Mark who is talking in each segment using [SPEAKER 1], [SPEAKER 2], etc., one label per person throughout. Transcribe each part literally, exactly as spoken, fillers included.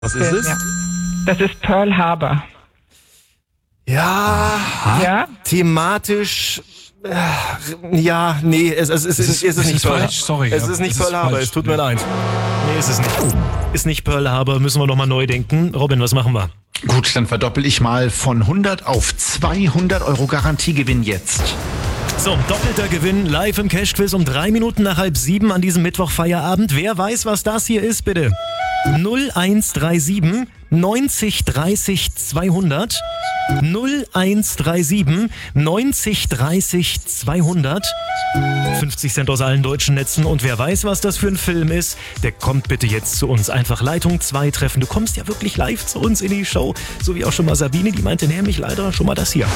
[SPEAKER 1] Was ist es?
[SPEAKER 2] Ja. Das ist Pearl Harbor.
[SPEAKER 1] Ja,
[SPEAKER 2] Ja?
[SPEAKER 1] thematisch. Äh, ja, nee, es, es, es, es, ist, es ist nicht Pearl Harbor.
[SPEAKER 3] Sorry.
[SPEAKER 1] Es
[SPEAKER 3] ja.
[SPEAKER 1] ist nicht
[SPEAKER 3] Es
[SPEAKER 1] Pearl Harbor,
[SPEAKER 3] falsch.
[SPEAKER 1] es tut mir leid.
[SPEAKER 3] Nee, ist es nicht.
[SPEAKER 4] Ist nicht Pearl Harbor, müssen wir nochmal neu denken. Robin, was machen wir?
[SPEAKER 5] Gut, dann verdoppel ich mal von hundert auf zweihundert Euro Garantiegewinn jetzt.
[SPEAKER 4] So, doppelter Gewinn live im Cash-Quiz um drei Minuten nach halb sieben an diesem Mittwoch-Feierabend. Wer weiß, was das hier ist, bitte? null eins drei sieben neunzig dreißig zweihundert null eins drei sieben neunzig dreißig zweihundert fünfzig Cent aus allen deutschen Netzen. Und wer weiß, was das für ein Film ist, der kommt bitte jetzt zu uns. Einfach Leitung zwei treffen. Du kommst ja wirklich live zu uns in die Show. So wie auch schon mal Sabine, die meinte nämlich leider schon mal das hier.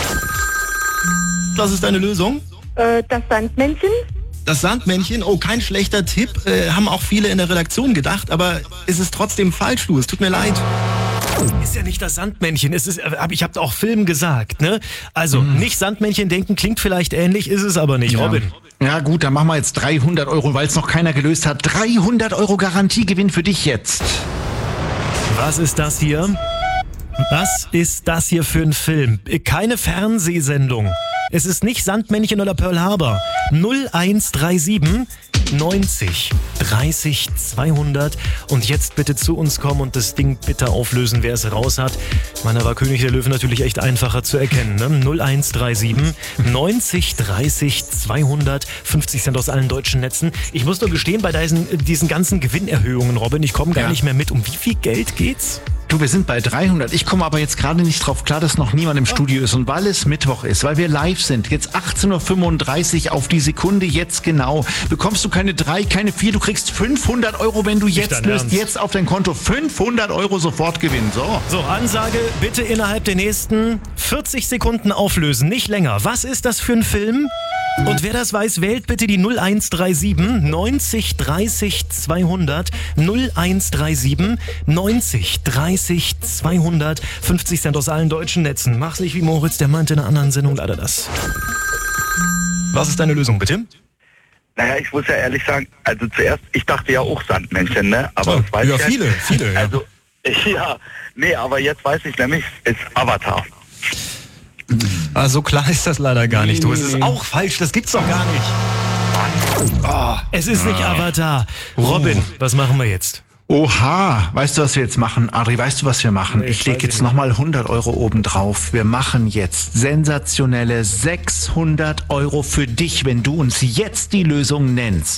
[SPEAKER 1] Was ist deine Lösung?
[SPEAKER 6] Äh, das Sandmännchen?
[SPEAKER 1] Das Sandmännchen, oh, kein schlechter Tipp, äh, haben auch viele in der Redaktion gedacht, aber ist es trotzdem falsch, du, es tut mir leid.
[SPEAKER 4] Ist ja nicht das Sandmännchen, es ist, aber ich habe auch Film gesagt, ne? Also nicht Sandmännchen denken, klingt vielleicht ähnlich, ist es aber nicht.
[SPEAKER 5] Ja.
[SPEAKER 4] Robin.
[SPEAKER 5] Ja gut, dann machen wir jetzt dreihundert Euro, weil es noch keiner gelöst hat. dreihundert Euro Garantiegewinn für dich jetzt.
[SPEAKER 4] Was ist das hier? Was ist das hier für ein Film? Keine Fernsehsendung. Es ist nicht Sandmännchen oder Pearl Harbor. null eins drei sieben neunzig dreißig zweihundert und jetzt bitte zu uns kommen und das Ding bitte auflösen, wer es raus hat. Meiner war König der Löwen natürlich echt einfacher zu erkennen. Ne? null eins drei sieben neunzig dreißig zweihundert fünfzig Cent aus allen deutschen Netzen. Ich muss nur gestehen, bei diesen, diesen ganzen Gewinnerhöhungen, Robin, ich komme gar
[SPEAKER 5] Ja.
[SPEAKER 4] nicht mehr mit. Um wie viel Geld geht's?
[SPEAKER 5] Du, wir sind bei dreihundert. Ich komme aber jetzt gerade nicht drauf klar, dass noch niemand im Studio ist. Und weil es Mittwoch ist, weil wir live sind, jetzt achtzehn Uhr fünfunddreißig auf die Sekunde, jetzt genau, bekommst du keine drei, keine vier, du kriegst fünfhundert Euro, wenn du jetzt
[SPEAKER 4] dein
[SPEAKER 5] löst,
[SPEAKER 4] Ernst?
[SPEAKER 5] jetzt auf dein Konto. fünfhundert Euro sofort gewinnen. So.
[SPEAKER 4] So, Ansage, bitte innerhalb der nächsten vierzig Sekunden auflösen, nicht länger. Was ist das für ein Film? Und wer das weiß, wählt bitte die null eins drei sieben neunzig dreißig zweihundert null eins drei sieben neunzig dreißig zweihundert fünfzig Cent aus allen deutschen Netzen. Mach's nicht wie Moritz, der meinte in einer anderen Sendung leider das. Was ist deine Lösung, bitte?
[SPEAKER 7] Naja, ich muss ja ehrlich sagen, also zuerst, ich dachte ja auch Sandmännchen, ne? Aber
[SPEAKER 3] So,
[SPEAKER 7] das weiß
[SPEAKER 3] ja,
[SPEAKER 7] ich
[SPEAKER 3] viele,
[SPEAKER 7] jetzt.
[SPEAKER 3] viele, ja.
[SPEAKER 7] Also, ja, nee, aber jetzt weiß ich nämlich, ist Avatar.
[SPEAKER 3] Ah, so klar ist das leider gar nicht. Du, es ist auch falsch, das gibt's doch gar nicht.
[SPEAKER 4] Oh, es ist nicht Avatar. Robin, was machen wir jetzt?
[SPEAKER 5] Oha, weißt du, was wir jetzt machen? Adri, weißt du, was wir machen?
[SPEAKER 4] Nee,
[SPEAKER 5] ich lege
[SPEAKER 4] weiß
[SPEAKER 5] jetzt
[SPEAKER 4] ich
[SPEAKER 5] nochmal hundert Euro oben drauf. Wir machen jetzt sensationelle sechshundert Euro für dich, wenn du uns jetzt die Lösung nennst.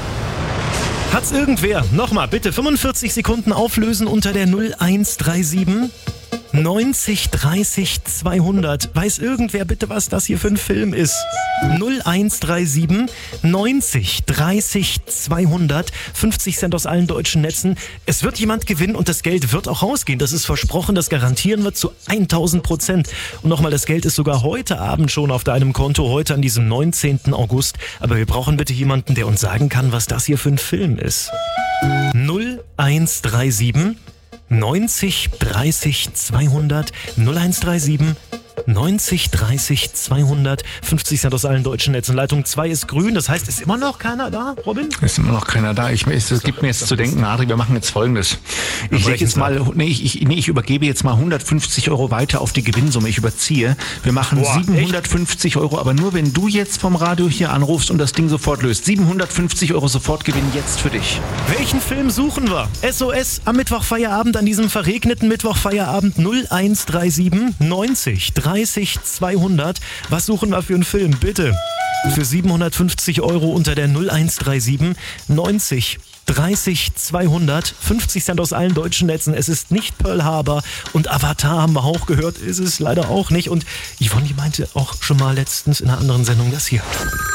[SPEAKER 4] Hat's irgendwer? Nochmal, bitte fünfundvierzig Sekunden auflösen unter der null eins drei sieben neunzig dreißig zweihundert. Weiß irgendwer bitte, was das hier für ein Film ist? null eins drei sieben neunzig dreißig zweihundert fünfzig Cent aus allen deutschen Netzen. Es wird jemand gewinnen und das Geld wird auch rausgehen. Das ist versprochen, das garantieren wir zu tausend Prozent. Und nochmal, das Geld ist sogar heute Abend schon auf deinem Konto, heute an diesem neunzehnten August. Aber wir brauchen bitte jemanden, der uns sagen kann, was das hier für ein Film ist. null eins drei sieben neunzig dreißig zweihundert null eins drei sieben neunzig dreißig zweihundert fünfzig Cent aus allen deutschen Netzen. Leitung zwei ist grün, das heißt, ist immer noch keiner da, Robin?
[SPEAKER 5] Ist immer noch keiner da. Ich, es gibt mir jetzt zu denken, Adri, wir machen jetzt Folgendes. Ich leg jetzt mal, nee, ich, ich, nee, ich übergebe jetzt mal hundertfünfzig Euro weiter auf die Gewinnsumme. Ich überziehe. Wir machen
[SPEAKER 4] Boah,
[SPEAKER 5] siebenhundertfünfzig Euro, aber nur wenn du jetzt vom Radio hier anrufst und das Ding sofort löst. siebenhundertfünfzig Euro sofort gewinnen jetzt für dich.
[SPEAKER 4] Welchen Film suchen wir? S O S am Mittwochfeierabend, an diesem verregneten Mittwochfeierabend null eins drei sieben neunzig dreißig zweihundert. Was suchen wir für einen Film? Bitte. Für siebenhundertfünfzig Euro unter der null eins drei sieben neunzig dreißig zweihundert fünfzig Cent aus allen deutschen Netzen. Es ist nicht Pearl Harbor und Avatar haben wir auch gehört, ist es leider auch nicht. Und Yvonne, die meinte auch schon mal letztens in einer anderen Sendung das hier.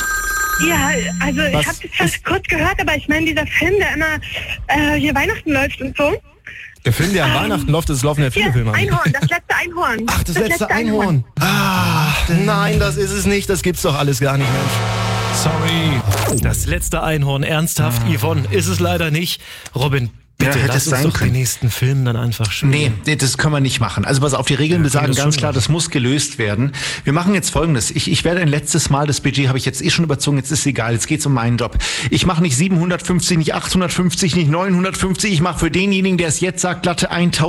[SPEAKER 6] Ja, also
[SPEAKER 4] Was
[SPEAKER 6] ich habe das zwar kurz gehört, aber ich meine, dieser Film, der immer äh, hier Weihnachten läuft und so.
[SPEAKER 1] Der Film, der an Weihnachten läuft, das laufen ja viele
[SPEAKER 6] Hier,
[SPEAKER 1] Filme.
[SPEAKER 6] Einhorn, das letzte Einhorn.
[SPEAKER 1] Ach, das, letzte, Einhorn. Ah, nein, das ist es nicht, das gibt's doch alles gar nicht, Mensch.
[SPEAKER 3] Sorry.
[SPEAKER 4] Das letzte Einhorn, ernsthaft, Yvonne, ist es leider nicht. Robin, Bitte,
[SPEAKER 5] ja, hätte
[SPEAKER 4] lass
[SPEAKER 5] es
[SPEAKER 4] uns
[SPEAKER 5] sein
[SPEAKER 4] doch
[SPEAKER 5] können.
[SPEAKER 4] den nächsten Film dann einfach spielen.
[SPEAKER 5] Nee, nee, das können wir nicht machen. Also pass auf, die Regeln
[SPEAKER 4] Ja,
[SPEAKER 5] besagen
[SPEAKER 4] das
[SPEAKER 5] ganz
[SPEAKER 4] schon
[SPEAKER 5] klar,
[SPEAKER 4] machen.
[SPEAKER 5] das muss gelöst werden. Wir machen jetzt Folgendes. Ich, ich werde ein letztes Mal, das Budget habe ich jetzt eh schon überzogen, jetzt ist egal, jetzt geht's um meinen Job. Ich mache nicht siebenhundertfünfzig, nicht achthundertfünfzig, nicht neunhundertfünfzig, ich mache für denjenigen, der es jetzt sagt, glatte